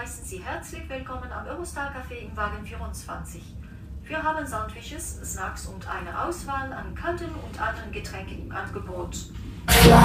heißen Sie herzlich willkommen am Eurostar Café in Wagen 24. Wir haben Sandwiches, Snacks und eine Auswahl an kalten und anderen Getränken im Angebot.